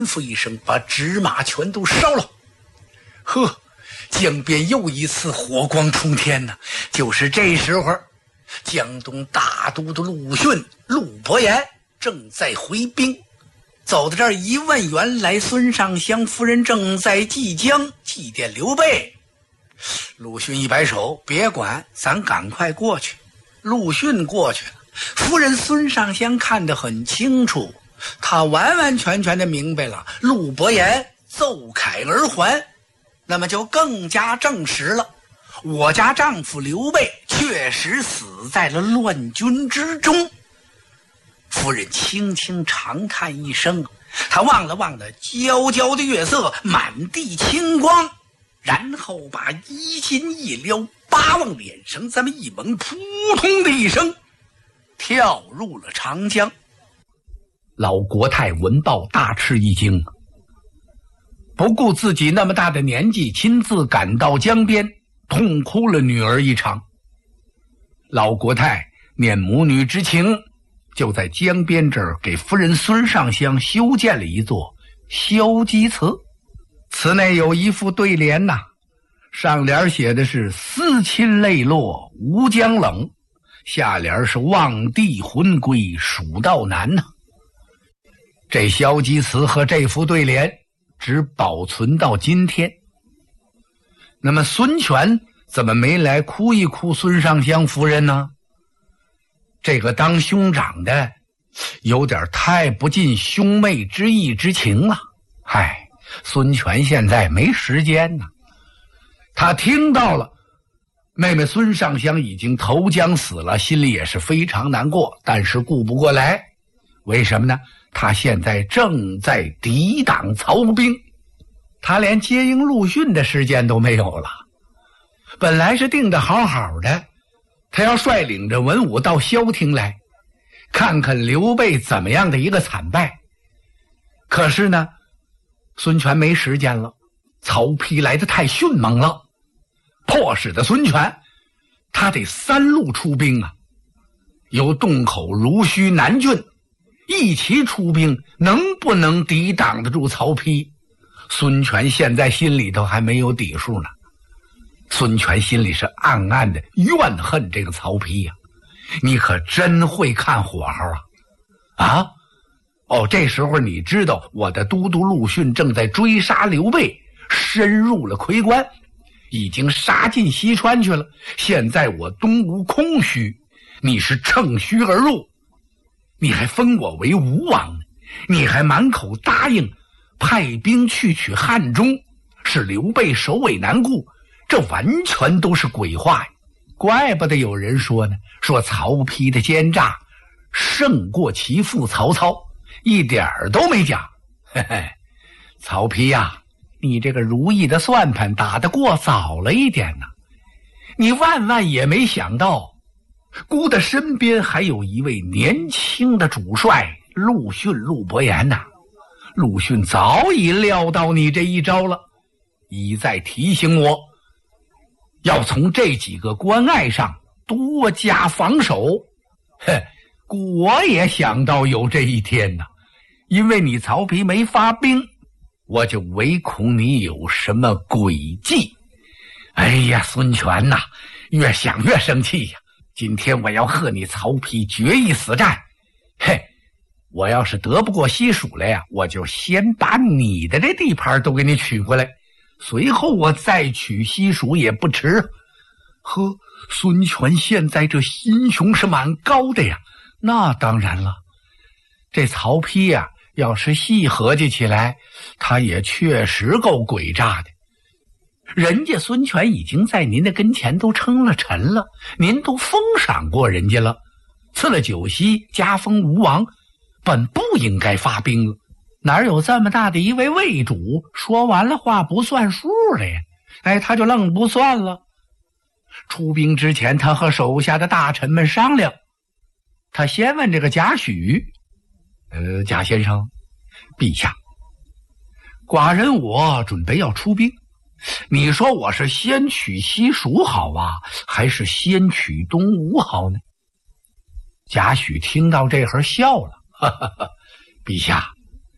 吩咐一声，把纸马全都烧了。呵，江边又一次火光冲天呐！就是这时候，江东大都督陆逊、陆伯言正在回兵，走到这儿一问，原来孙尚香夫人正在祭江祭奠刘备。陆逊一摆手，别管，咱赶快过去。陆逊过去了，夫人孙尚香看得很清楚，他完完全全的明白了，陆伯言奏凯而还，那么就更加证实了，我家丈夫刘备确实死在了乱军之中。夫人轻轻长叹一声，她望了望那皎皎的月色，满地青光，然后把衣襟一撩，八往脸绳这么一蒙，扑通的一声跳入了长江。老国泰闻报大吃一惊，不顾自己那么大的年纪，亲自赶到江边，痛哭了女儿一场。老国泰念母女之情，就在江边这儿给夫人孙尚香修建了一座消积祠，祠内有一副对联呐，上联写的是思亲泪落吴江冷，下联是望帝魂归蜀道难呐。这消积祠和这副对联只保存到今天。那么孙权怎么没来哭一哭孙尚香夫人呢？这个当兄长的有点太不尽兄妹之义之情了。孙权现在没时间呢。他听到了妹妹孙尚香已经投江死了，心里也是非常难过，但是顾不过来。为什么呢？他现在正在抵挡曹兵，他连接应陆逊的时间都没有了。本来是定得好好的，他要率领着文武到萧亭来，看看刘备怎么样的一个惨败。可是呢，孙权没时间了，曹丕来得太迅猛了，迫使的孙权他得三路出兵啊，由洞口、濡须、南郡一齐出兵，能不能抵挡得住曹丕？孙权现在心里头还没有底数呢。孙权心里是暗暗的怨恨这个曹丕呀，你可真会看火候啊！这时候你知道我的都督陆逊正在追杀刘备，深入了夔关，已经杀进西川去了。现在我东吴空虚，你是乘虚而入，你还封我为吴王，你还满口答应派兵去取汉中，使刘备首尾难顾，这完全都是鬼话呀！怪不得有人说呢，说曹丕的奸诈胜过其父曹操，一点儿都没假。曹丕呀，你这个如意的算盘打得过早了一点呢。你万万也没想到，孤的身边还有一位年轻的主帅陆逊、陆伯言呐。陆逊早已料到你这一招了，一再提醒我要从这几个关隘上多加防守。我也想到有这一天呐，因为你曹丕没发兵，我就唯恐你有什么诡计。哎呀，孙权呐，越想越生气呀！今天我要和你曹丕决一死战。我要是得不过西蜀来呀，我就先把你的这地盘都给你取过来，随后我再取西蜀也不迟。孙权现在这心胸是蛮高的呀。那当然了，这曹丕呀，要是细合计起来，他也确实够诡诈的。人家孙权已经在您的跟前都称了臣了，您都封赏过人家了，赐了酒席，加封吴王，本不应该发兵了。哪有这么大的一位魏主说完了话不算数的呀？他就愣不算了。出兵之前，他和手下的大臣们商量，他先问这个贾诩，贾先生，陛下，寡人我准备要出兵，你说我是先取西蜀好啊，还是先取东吴好呢？贾诩听到这会儿笑了，陛下，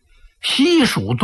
西蜀